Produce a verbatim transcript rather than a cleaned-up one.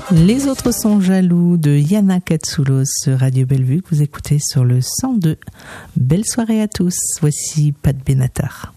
Les autres sont jaloux de Yana Katsoulos sur Radio Bellevue que vous écoutez sur le cent deux. Belle soirée à tous. Voici Pat Benatar.